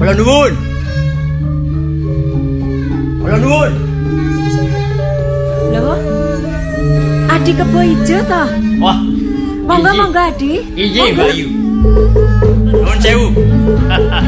Kula nuwun. Kula nuwun. Lho. Adi Kebo Ijo to? Wah. Monggo Adi. Iya, Mbak Ayu. Nuwun sewu.